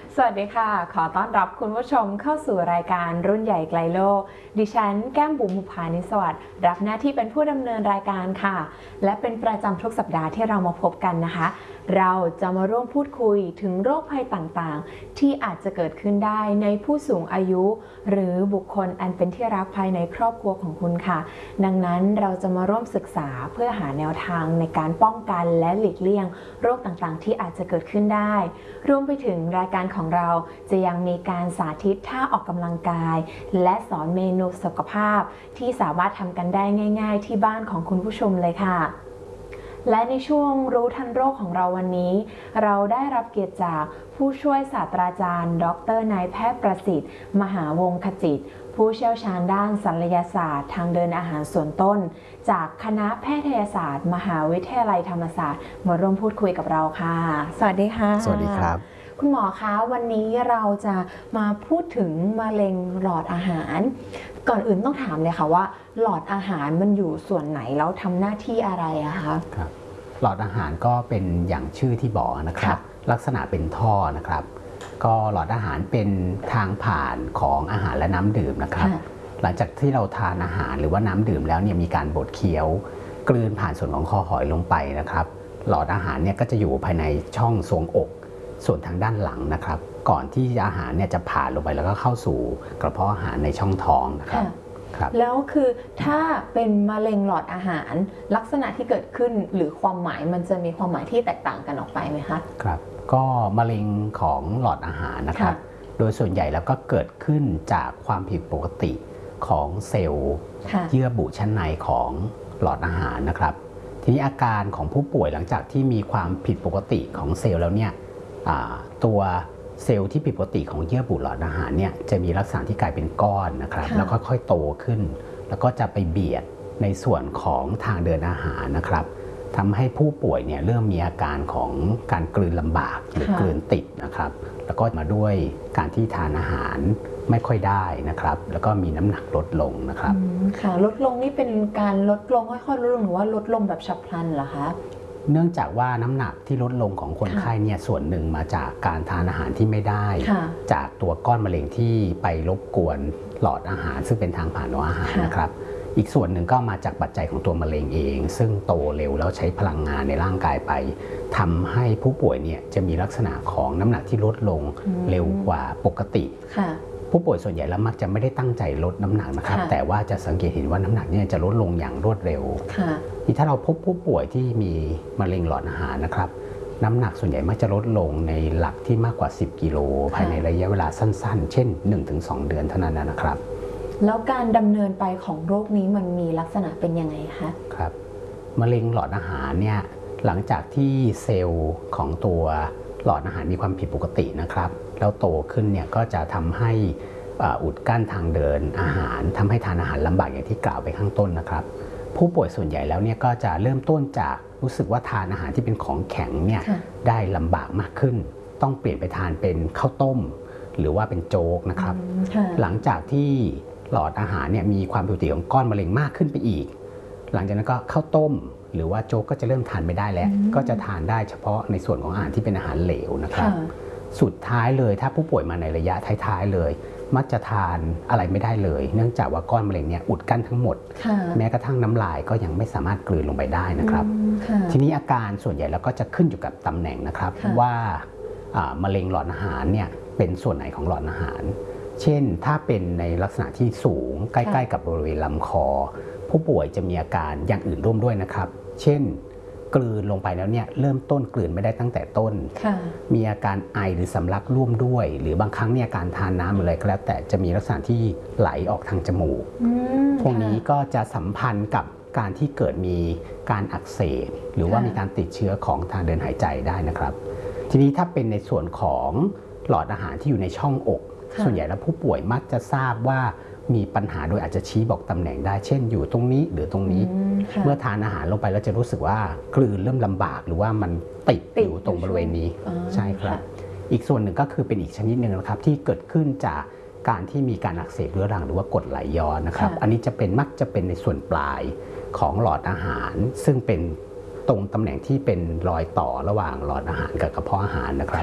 สวัสดีค่ะขอต้อนรับคุณผู้ชมเข้าสู่รายการรุ่นใหญ่ไกลโลกดิฉันแก้มบุ๋ม บุภานิสวัสดิ์รับหน้าที่เป็นผู้ดำเนินรายการค่ะและเป็นประจำทุกสัปดาห์ที่เรามาพบกันนะคะเราจะมาร่วมพูดคุยถึงโรคภัยต่างๆที่อาจจะเกิดขึ้นได้ในผู้สูงอายุหรือบุคคลอันเป็นที่รักภายในครอบครัวของคุณค่ะดังนั้นเราจะมาร่วมศึกษาเพื่อหาแนวทางในการป้องกันและหลีกเลี่ยงโรคต่างๆที่อาจจะเกิดขึ้นได้รวมไปถึงรายการของเราจะยังมีการสาธิตท่าออกกำลังกายและสอนเมนูสุขภาพที่สามารถทำกันได้ง่ายๆที่บ้านของคุณผู้ชมเลยค่ะและในช่วงรู้ทันโรคของเราวันนี้เราได้รับเกียรติจากผู้ช่วยศาสตราจารย์ดร.นายแพทย์ประสิทธิ์มหาวงศ์ขจิตผู้เชี่ยวชาญด้านศัลยศาสตร์ทางเดินอาหารส่วนต้นจากคณะแพทยศาสตร์มหาวิทยาลัยธรรมศาสตร์มาร่วมพูดคุยกับเราค่ะสวัสดีค่ะสวัสดีครับคุณหมอคะวันนี้เราจะมาพูดถึงมะเร็งหลอดอาหารก่อนอื่นต้องถามเลยค่ะว่าหลอดอาหารมันอยู่ส่วนไหนแล้วทำหน้าที่อะไรอะคะครับหลอดอาหารก็เป็นอย่างชื่อที่บอกนะครับลักษณะเป็นท่อนะครับก็หลอดอาหารเป็นทางผ่านของอาหารและน้ำดื่มนะครับหลังจากที่เราทานอาหารหรือว่าน้ำดื่มแล้วเนี่ยมีการบดเคี้ยวกลืนผ่านส่วนของคอหอยลงไปนะครับหลอดอาหารเนี่ยก็จะอยู่ภายในช่องทรวงอกส่วนทางด้านหลังนะครับก่อนที่อาหารเนี่ยจะผ่านลงไปแล้วก็เข้าสู่กระเพาะอาหารในช่องท้องนะครับแล้วคือถ้าเป็นมะเร็งหลอดอาหารลักษณะที่เกิดขึ้นหรือความหมายมันจะมีความหมายที่แตกต่างกันออกไปไหมคะครับก็มะเร็งของหลอดอาหารนะครับโดยส่วนใหญ่แล้วก็เกิดขึ้นจากความผิดปกติของเซลล์เยื่อบุชั้นในของหลอดอาหารนะครับทีนี้อาการของผู้ป่วยหลังจากที่มีความผิดปกติของเซลล์แล้วเนี่ยตัวเซลล์ที่ผิดปกติของเยื่อบุหลอดอาหารเนี่ยจะมีลักษณะที่กลายเป็นก้อนนะครับแล้วก็ค่อยโตขึ้นแล้วก็จะไปเบียดในส่วนของทางเดินอาหารนะครับทำให้ผู้ป่วยเนี่ยเริ่มมีอาการของการกลืนลำบากหรือกลืนติดนะครับแล้วก็มาด้วยการที่ทานอาหารไม่ค่อยได้นะครับแล้วก็มีน้ำหนักลดลงนะครับค่ะลดลงนี่เป็นการลดลงค่อยๆลดลงหรือว่าลดลงแบบฉับพลันเหรอคะเนื่องจากว่าน้ำหนักที่ลดลงของคนไข้เนี่ยส่วนหนึ่งมาจากการทานอาหารที่ไม่ได้จากตัวก้อนมะเร็งที่ไปรบกวนหลอดอาหารซึ่งเป็นทางผ่านของอาหารนะครับอีกส่วนหนึ่งก็มาจากปัจจัยของตัวมะเร็งเองซึ่งโตเร็วแล้วใช้พลังงานในร่างกายไปทำให้ผู้ป่วยเนี่ยจะมีลักษณะของน้ำหนักที่ลดลงเร็วกว่าปกติผู้ป่วยส่วนใหญ่แล้วมักจะไม่ได้ตั้งใจลดน้ำหนักนะครับแต่ว่าจะสังเกตเห็นว่าน้ำหนักเนี่ยจะลดลงอย่างรวดเร็วที่ถ้าเราพบผู้ป่วยที่มีมะเร็งหลอดอาหารนะครับน้ำหนักส่วนใหญ่มักจะลดลงในหลักที่มากกว่า10กิโลภายในระยะเวลาสั้นๆเช่น 1-2 เดือนเท่านั้นนะครับแล้วการดำเนินไปของโรคนี้มันมีลักษณะเป็นยังไงคะครับมะเร็งหลอดอาหารเนี่ยหลังจากที่เซลล์ของตัวหลอดอาหารมีความผิดปกตินะครับแล้วโตขึ้นเนี่ยก็จะทำให้อุดกั้นทางเดินอาหารทำให้ทานอาหารลำบากอย่างที่กล่าวไปข้างต้นนะครับผู้ป่วยส่วนใหญ่แล้วเนี่ยก็จะเริ่มต้นจากรู้สึกว่าทานอาหารที่เป็นของแข็งเนี่ยได้ลำบากมากขึ้นต้องเปลี่ยนไปทานเป็นข้าวต้มหรือว่าเป็นโจ๊กนะครับหลังจากที่หลอดอาหารเนี่ยมีความผิดปกติของก้อนมะเร็งมากขึ้นไปอีกหลังจากนั้นก็ข้าวต้มหรือว่าโจ๊กก็จะเริ่มทานไม่ได้แล้วก็จะทานได้เฉพาะในส่วนของอาหารที่เป็นอาหารเหลวนะครับสุดท้ายเลยถ้าผู้ป่วยมาในระยะท้ายๆเลยมักจะทานอะไรไม่ได้เลยเนื่องจากว่าก้อนมะเร็งเนี่ยอุดกั้นทั้งหมดแม้กระทั่งน้ำลายก็ยังไม่สามารถกลืนลงไปได้นะครับทีนี้อาการส่วนใหญ่แล้วก็จะขึ้นอยู่กับตำแหน่งนะครับว่ามะเร็งหลอดอาหารเนี่ยเป็นส่วนไหนของหลอดอาหารเช่นถ้าเป็นในลักษณะที่สูงใกล้ๆกับบริเวณลำคอผู้ป่วยจะมีอาการอย่างอื่นร่วมด้วยนะครับเช่นกลืนลงไปแล้วเนี่ยเริ่มต้นกลืนไม่ได้ตั้งแต่ต้นมีอาการไอหรือสำลักร่วมด้วยหรือบางครั้งเนี่ยการทานน้ำอะไรก็แล้วแต่จะมีลักษณะที่ไหลออกทางจมูกพวกนี้ก็จะสัมพันธ์กับการที่เกิดมีการอักเสบหรือว่ามีการติดเชื้อของทางเดินหายใจได้นะครับทีนี้ถ้าเป็นในส่วนของหลอดอาหารที่อยู่ในช่องอกส่วนใหญ่แล้วผู้ป่วยมักจะทราบว่ามีปัญหาโดยอาจจะชี้บอกตำแหน่งได้เช่นอยู่ตรงนี้หรือตรงนี้เมื่อทานอาหารลงไปแล้วจะรู้สึกว่ากลืนเริ่มลำบากหรือว่ามันติดอยู่ตรงบริเวณนี้ใช่ครับอีกส่วนหนึ่งก็คือเป็นอีกชนิดหนึ่งนะครับที่เกิดขึ้นจากการที่มีการอักเสบเรื้อรังหรือว่ากรดไหลย้อนนะครับอันนี้มักจะเป็นในส่วนปลายของหลอดอาหารซึ่งเป็นตรงตำแหน่งที่เป็นรอยต่อระหว่างหลอดอาหารกับกระเพาะอาหารนะครับ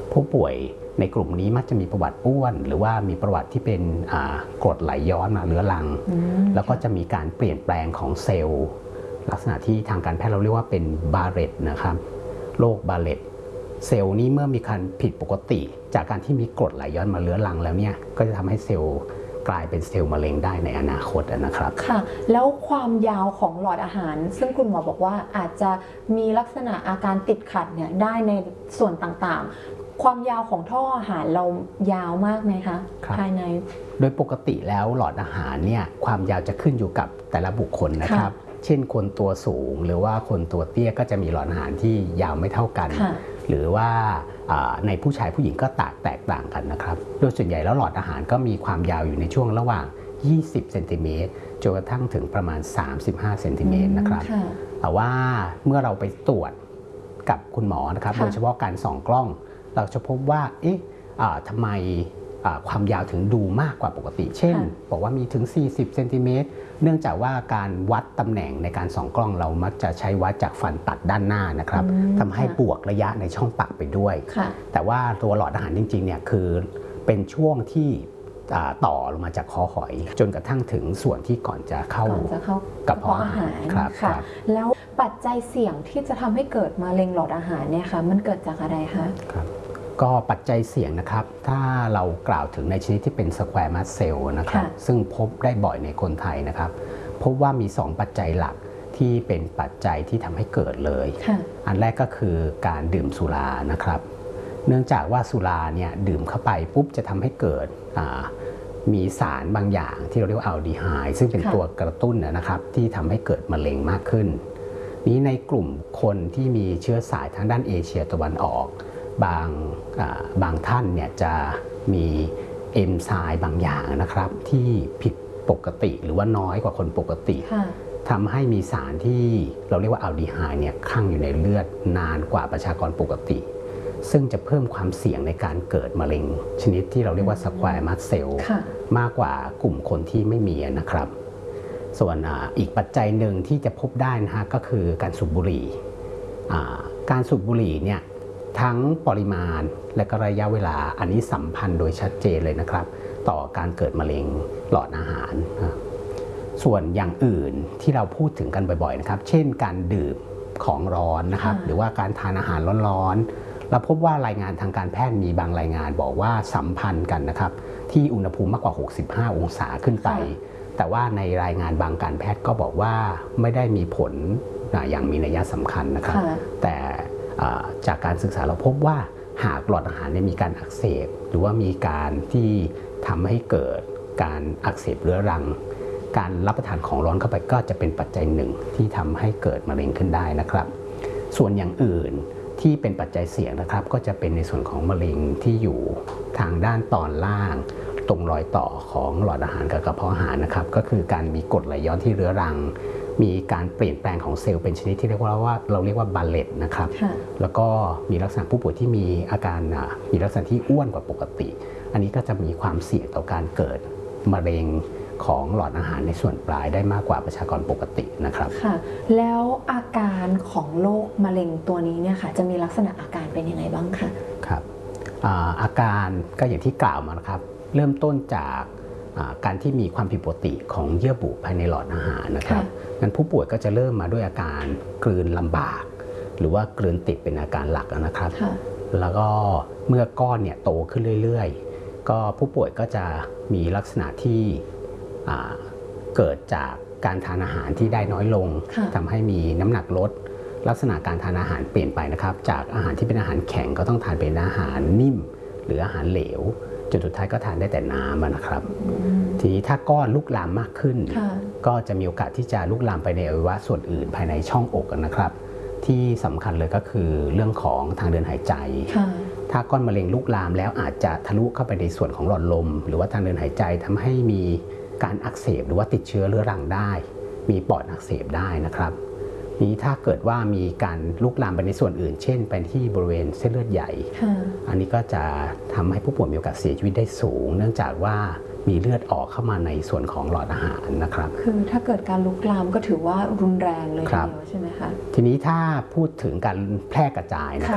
ผู้ป่วยในกลุ่มนี้มักจะมีประวัติอ้วนหรือว่ามีประวัติที่เป็นกรดไหลย้อนมาเรื้อรังแล้วก็จะมีการเปลี่ยนแปลงของเซลล์ลักษณะที่ทางการแพทย์เราเรียกว่าเป็นบาเรตนะครับโรคบาเรตเซลล์นี้เมื่อมีการผิดปกติจากการที่มีกรดไหลย้อนมาเรื้อรังแล้วเนี่ยก็จะทำให้เซลล์กลายเป็นเซลล์มะเร็งได้ในอนาคตนะครับค่ะแล้วความยาวของหลอดอาหารซึ่งคุณหมอบอกว่าอาจจะมีลักษณะอาการติดขัดเนี่ยได้ในส่วนต่างๆความยาวของท่ออาหารเรายาวมากไหมคะภายในโดยปกติแล้วหลอดอาหารเนี่ยความยาวจะขึ้นอยู่กับแต่ละบุคคลนะครับเช่นคนตัวสูงหรือว่าคนตัวเตี้ยก็จะมีหลอดอาหารที่ยาวไม่เท่ากันหรือว่าในผู้ชายผู้หญิงก็แตกต่างกันนะครับโดยส่วนใหญ่แล้วหลอดอาหารก็มีความยาวอยู่ในช่วงระหว่าง20เซนติเมตรจนกระทั่งถึงประมาณ35เซนติเมตรนะครับแต่ว่าเมื่อเราไปตรวจกับคุณหมอนะครับโดยเฉพาะการส่องกล้องเราจะพบว่าทำไมความยาวถึงดูมากกว่าปกติเช่นบอกว่ามีถึง40เซนติเมตรเนื่องจากว่าการวัดตำแหน่งในการส่องกล้องเรามักจะใช้วัดจากฟันตัดด้านหน้านะครับทำให้บวกระยะในช่องปากไปด้วยแต่ว่าตัวหลอดอาหารจริงๆเนี่ยคือเป็นช่วงที่ต่อลงมาจากคอหอยจนกระทั่งถึงส่วนที่ก่อนจะเข้ากระเพาะอาหารค่ะแล้วปัจจัยเสี่ยงที่จะทำให้เกิดมะเร็งหลอดอาหารเนี่ยค่ะมันเกิดจากอะไรคะก็ปัจจัยเสี่ยงนะครับถ้าเรากล่าวถึงในชนิดที่เป็นสแควร์มัสเซลนะครับซึ่งพบได้บ่อยในคนไทยนะครับพบว่ามี2ปัจจัยหลักที่เป็นปัจจัยที่ทำให้เกิดเลยอันแรกก็คือการดื่มสุรานะครับเนื่องจากว่าสุราเนี่ยดื่มเข้าไปปุ๊บจะทำให้เกิดมีสารบางอย่างที่เราเรียกว่าอัลดีไฮด์ซึ่งเป็นตัวกระตุ้นนะครับที่ทำให้เกิดมะเร็งมากขึ้นนี้ในกลุ่มคนที่มีเชื้อสายทางด้านเอเชียตะวันออกบางท่านเนี่ยจะมีเอนไซม์บางอย่างนะครับที่ผิดปกติหรือว่าน้อยกว่าคนปกติทำให้มีสารที่เราเรียกว่าอัลดีไฮด์เนี่ยคั่งอยู่ในเลือดนานกว่าประชากรปกติซึ่งจะเพิ่มความเสี่ยงในการเกิดมะเร็งชนิดที่เราเรียกว่าสแควร์มัสเซลมากกว่ากลุ่มคนที่ไม่มีนะครับส่วนอีกปัจจัยหนึ่งที่จะพบได้นะฮะก็คือการสูบบุหรี่การสูบบุหรี่เนี่ยทั้งปริมาณและก็ระยะเวลาอันนี้สัมพันธ์โดยชัดเจนเลยนะครับต่อการเกิดมะเร็งหลอดอาหารส่วนอย่างอื่นที่เราพูดถึงกันบ่อยๆนะครับเช่นการดื่มของร้อนนะครับหรือว่าการทานอาหารร้อนๆเราพบว่ารายงานทางการแพทย์มีบางรายงานบอกว่าสัมพันธ์กันนะครับที่อุณหภูมิมากกว่า65องศาขึ้นไปแต่ว่าในรายงานบางการแพทย์ก็บอกว่าไม่ได้มีผลอย่างมีนัยสำคัญนะครับแต่จากการศึกษาเราพบว่าหากหลอดอาหารมีการอักเสบหรือว่ามีการที่ทำให้เกิดการอักเสบเรื้อรังการรับประทานของร้อนเข้าไปก็จะเป็นปัจจัยหนึ่งที่ทำให้เกิดมะเร็งขึ้นได้นะครับส่วนอย่างอื่นที่เป็นปัจจัยเสี่ยงนะครับก็จะเป็นในส่วนของมะเร็งที่อยู่ทางด้านตอนล่างตรงรอยต่อของหลอดอาหารกับกระเพาะอาหารนะครับก็คือการมีกรดไหลย้อนที่เรื้อรังมีการเปลี่ยนแปลงของเซลล์เป็นชนิดที่เราเรียกว่าบาเลตนะครับแล้วก็มีลักษณะผู้ป่วยที่มีอาการมีลักษณะที่อ้วนกว่าปกติอันนี้ก็จะมีความเสี่ยงต่อการเกิดมะเร็งของหลอดอาหารในส่วนปลายได้มากกว่าประชากรปกตินะครับค่ะแล้วอาการของโรคมะเร็งตัวนี้เนี่ยค่ะจะมีลักษณะอาการเป็นยังไงบ้างคะครับอาการก็อย่างที่กล่าวมานะครับเริ่มต้นจากการที่มีความผิดปกติของเยื่อบุภายในหลอดอาหารนะครับงั้นผู้ป่วยก็จะเริ่มมาด้วยอาการกลืนลำบากหรือว่ากลืนติดเป็นอาการหลักนะครับแล้วก็เมื่อก้อนเนี่ยโตขึ้นเรื่อยๆก็ผู้ป่วยก็จะมีลักษณะที่เกิดจากการทานอาหารที่ได้น้อยลงทำให้มีน้ำหนักลดลักษณะการทานอาหารเปลี่ยนไปนะครับจากอาหารที่เป็นอาหารแข็งก็ต้องทานเป็นอาหารนิ่มหรืออาหารเหลวจนสุดท้ายก็ทานได้แต่น้ำนะครับทีนี้ถ้าก้อนลุกลามมากขึ้นก็จะมีโอกาสที่จะลุกลามไปในอวัยวะส่วนอื่นภายในช่องอกนะครับที่สำคัญเลยก็คือเรื่องของทางเดินหายใจถ้าก้อนมะเร็งลุกลามแล้วอาจจะทะลุเข้าไปในส่วนของหลอดลมหรือว่าทางเดินหายใจทำให้มีการอักเสบหรือว่าติดเชื้อเรื้อรังได้มีปอดอักเสบได้นะครับนี้ถ้าเกิดว่ามีการลุกลามไปในส่วนอื่นเช่นไปที่บริเวณเส้นเลือดใหญ่อันนี้ก็จะทำให้ผู้ป่วยมีโอกาสเสียชีวิตได้สูงเนื่องจากว่ามีเลือดออกเข้ามาในส่วนของหลอดอาหารนะครับคือถ้าเกิดการลุกลามก็ถือว่ารุนแรงเลยทีเดียวใช่ไหมคะทีนี้ถ้าพูดถึงการแพร่กระจายนะครับ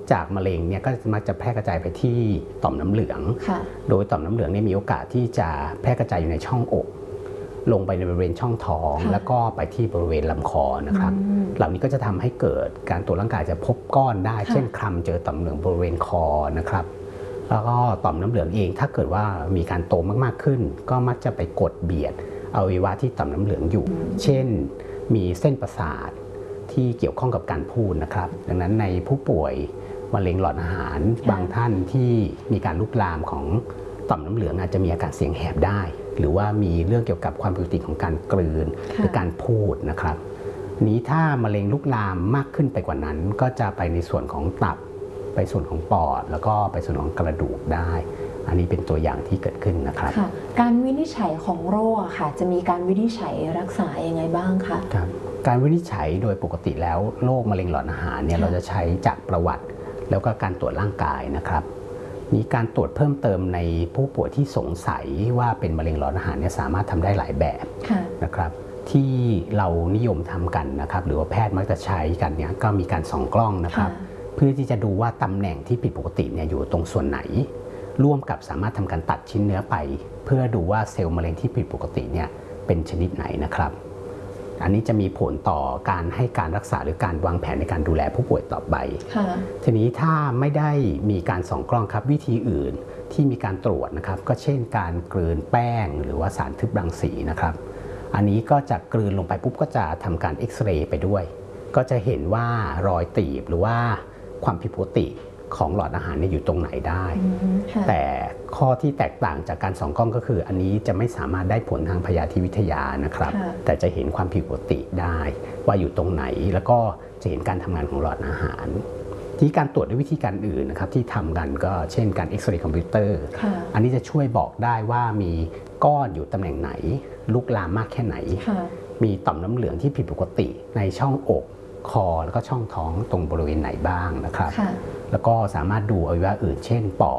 จากมะเร็งเนี่ยก็มักจะแพร่กระจายไปที่ต่อมน้ำเหลือง โดยต่อมน้ำเหลืองเนี่ยมีโอกาสที่จะแพร่กระจายอยู่ในช่องอกลงไปในบริเวณช่องท้องแล้วก็ไปที่บริเวณลำคอนะครับเหล่านี้ก็จะทำให้เกิดการตรวจร่างกายจะพบก้อนได้เช่นคลำเจอต่อมน้ำเหลืองบริเวณคอนะครับแล้วก็ต่อมน้ำเหลืองเองถ้าเกิดว่ามีการโตมากๆขึ้นก็มักจะไปกดเบียดอวัยวะที่ต่อมน้ำเหลืองอยู่เช่นมีเส้นประสาทที่เกี่ยวข้องกับการพูดนะครับดังนั้นในผู้ป่วยมะเร็งหลอดอาหารบางท่านที่มีการลุกลามของต่อมน้ำเหลืองอาจจะมีอาการเสียงแหบได้หรือว่ามีเรื่องเกี่ยวกับความผิดปกติของการกลืนหรือการพูดนะครับนี้ถ้ามะเร็งลุกลามมากขึ้นไปกว่านั้นก็จะไปในส่วนของตับไปส่วนของปอดแล้วก็ไปส่วนของกระดูกได้อันนี้เป็นตัวอย่างที่เกิดขึ้นนะครับการวินิจฉัยของโรคค่ะจะมีการวินิจฉัยรักษายังไงบ้างคะครับการวินิจฉัยโดยปกติแล้วโรคมะเร็งหลอดอาหารเนี่ยเราจะใช้จากประวัติแล้วก็การตรวจร่างกายนะครับมีการตรวจเพิ่มเติมในผู้ป่วยที่สงสัยว่าเป็นมะเร็งหลอดอาหารเนี่ยสามารถทำได้หลายแบบนะครับที่เรานิยมทำกันนะครับหรือว่าแพทย์มักจะใช้กันเนี่ยก็มีการส่องกล้องนะครับเพื่อที่จะดูว่าตำแหน่งที่ผิดปกติเนี่ยอยู่ตรงส่วนไหนร่วมกับสามารถทำการตัดชิ้นเนื้อไปเพื่อดูว่าเซลล์มะเร็งที่ผิดปกติเนี่ยเป็นชนิดไหนนะครับอันนี้จะมีผลต่อการให้การรักษาหรือการวางแผนในการดูแลผู้ป่วยต่อไปทีนี้ถ้าไม่ได้มีการส่องกล้องครับวิธีอื่นที่มีการตรวจนะครับก็เช่นการกลืนแป้งหรือว่าสารทึบรังสีนะครับอันนี้ก็จะกลืนลงไปปุ๊บก็จะทำการเอ็กซเรย์ไปด้วยก็จะเห็นว่ารอยตีบหรือว่าความผิดปกติของหลอดอาหารอยู่ตรงไหนได้แต่ข้อที่แตกต่างจากการส่องกล้องก็คืออันนี้จะไม่สามารถได้ผลทางพยาธิวิทยานะครับแต่จะเห็นความผิดปกติได้ว่าอยู่ตรงไหนแล้วก็จะเห็นการทำงานของหลอดอาหารที่การตรวจด้วยวิธีการอื่นนะครับที่ทำกันก็เช่นการเอ็กซเรย์คอมพิวเตอร์อันนี้จะช่วยบอกได้ว่ามีก้อนอยู่ตำแหน่งไหนลุกลามมากแค่ไหนมีต่อมน้ำเหลืองที่ผิดปกติในช่องอกคอแล้วก็ช่องท้องตรงบริเวณไหนบ้างนะครับแล้วก็สามารถดูอวัยวะอื่นเช่นปอด